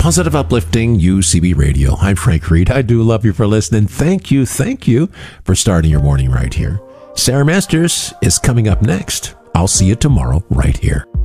Positive Uplifting UCB Radio. I'm Frank Reed. I do love you for listening. Thank you for starting your morning right here. Sarah Masters is coming up next. I'll see you tomorrow right here.